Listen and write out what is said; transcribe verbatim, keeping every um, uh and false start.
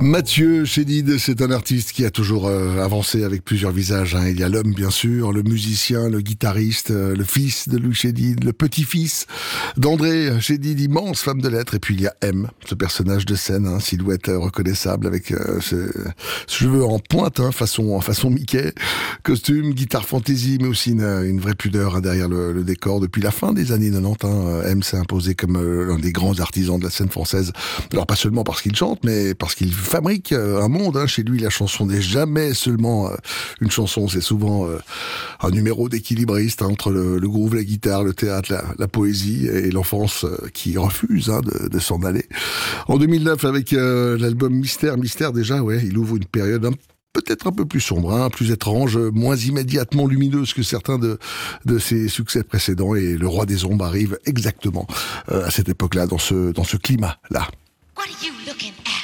Mathieu Chédid, c'est un artiste qui a toujours euh, avancé avec plusieurs visages. Hein. Il y a l'homme, bien sûr, le musicien, le guitariste, euh, le fils de Louis Chédid, le petit-fils d'André Chédid, immense femme de lettres. Et puis il y a M, ce personnage de scène, hein, silhouette euh, reconnaissable avec euh, ce, ce cheveux en pointe, hein, façon, façon Mickey, costume, guitare fantaisie, mais aussi une, une vraie pudeur hein, derrière le, le décor. Depuis la fin des années quatre-vingt-dix, hein, M s'est imposé comme euh, l'un des grands artisans de la scène française. Alors pas seulement parce qu'il chante, mais parce qu'il fabrique un monde. Hein. Chez lui, la chanson n'est jamais seulement euh, une chanson, c'est souvent euh, un numéro d'équilibriste hein, entre le, le groove, la guitare, le théâtre, la, la poésie et l'enfance euh, qui refuse hein, de, de s'en aller. En deux mille neuf, avec euh, l'album Mystère, Mystère déjà, ouais, il ouvre une période un peut-être un peu plus sombre, hein, plus étrange, moins immédiatement lumineuse que certains de, de ses succès précédents. Et Le Roi des Ombres arrive exactement euh, à cette époque-là, dans ce, dans ce climat-là. What are you looking at?